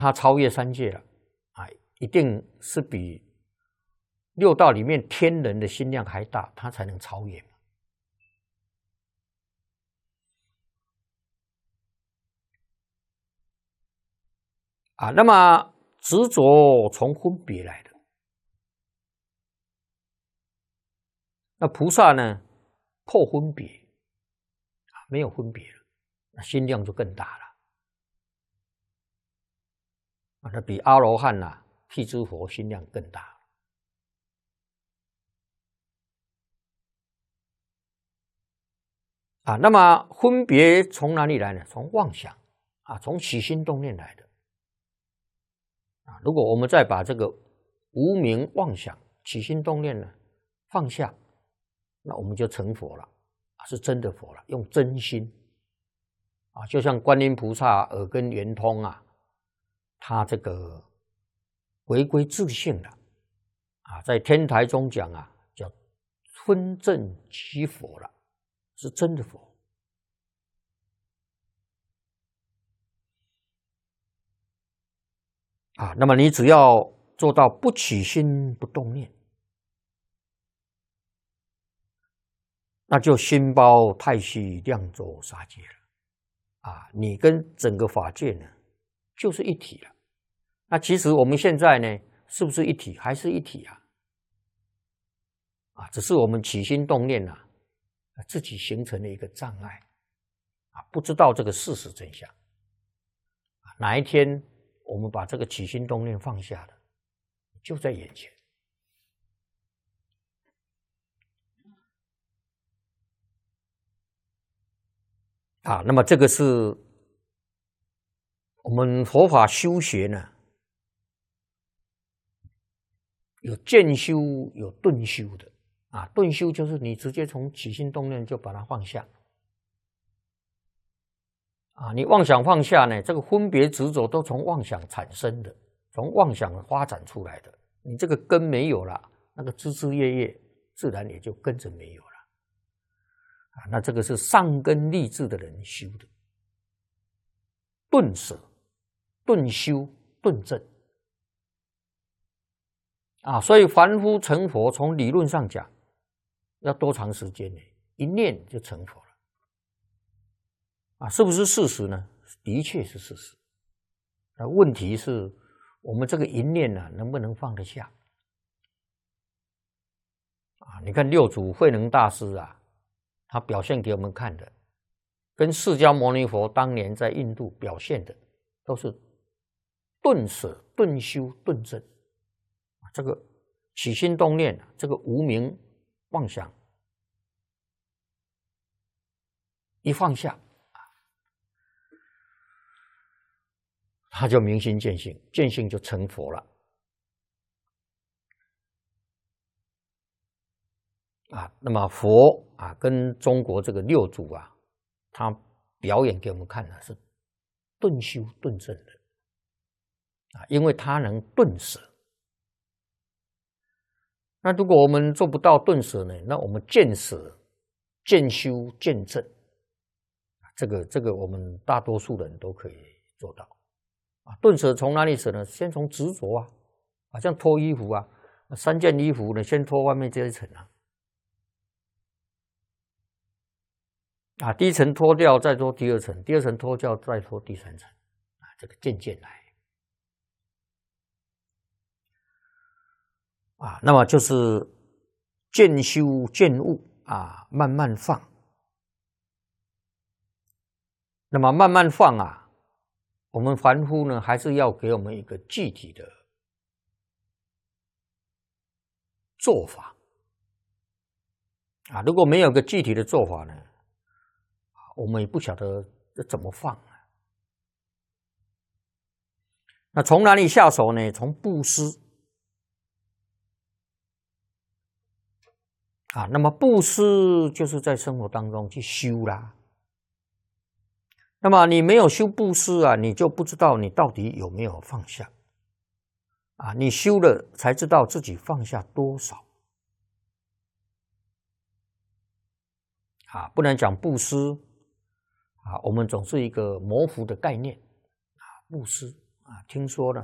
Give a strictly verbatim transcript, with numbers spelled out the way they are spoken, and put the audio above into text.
他超越三界了啊，一定是比六道里面天人的心量还大，他才能超越。啊，那么执着从分别来的，那菩萨呢破分别，没有分别了，那心量就更大了。啊，那比阿罗汉呐、啊、辟支佛心量更大。啊，那么分别从哪里来呢？从妄想啊，从起心动念来的。啊，如果我们再把这个无明妄想、起心动念呢放下，那我们就成佛了，啊，是真的佛了，用真心啊，就像观音菩萨耳根圆通啊，他这个回归自性了啊，在天台中讲啊，叫分正即佛了，是真的佛。啊，那么你只要做到不起心不动念，那就心包太虚，量周杀界了。啊，你跟整个法界呢，就是一体了。那其实我们现在呢，是不是一体？还是一体啊？啊，只是我们起心动念啊，自己形成了一个障碍，啊，不知道这个事实真相。哪一天我们把这个起心动念放下了，就在眼前。啊，那么这个是我们佛法修学呢，有渐修有顿修的。啊，顿修就是你直接从起心动念就把它放下。啊，你妄想放下呢，这个分别执着都从妄想产生的，从妄想发展出来的。你这个根没有了，那个枝枝叶叶自然也就跟着没有了。啊，那这个是上根立志的人修的，顿舍、顿修、顿正。啊，所以凡夫成佛，从理论上讲，要多长时间呢？一念就成佛了。啊，是不是事实呢？的确是事实。那问题是我们这个一念呢、啊，能不能放得下？啊，你看六祖慧能大师啊，他表现给我们看的，跟释迦牟尼佛当年在印度表现的，都是顿舍、顿修、顿正。这个起心动念，这个无明妄想一放下，他就明心见性，见性就成佛了。啊，那么佛啊，跟中国这个六祖啊，他表演给我们看的是顿修顿正的啊，因为他能顿舍。那如果我们做不到顿舍呢？那我们见舍、见修、见正，这个这个我们大多数人都可以做到。啊，顿舍从哪里舍呢？先从执着啊，好像脱衣服啊，三件衣服呢，先脱外面这一层啊，啊，第一层脱掉，再脱第二层，第二层脱掉，再脱第三层，啊，这个渐渐来。啊，那么就是渐修渐悟啊，慢慢放。那么慢慢放啊，我们凡夫呢，还是要给我们一个具体的做法啊。如果没有个具体的做法呢，我们也不晓得这怎么放啊。那从哪里下手呢？从布施。啊，那么布施就是在生活当中去修啦。那么你没有修布施啊，你就不知道你到底有没有放下。啊，你修了才知道自己放下多少。啊，不能讲布施啊，我们总是一个模糊的概念啊，布施啊， 啊，听说呢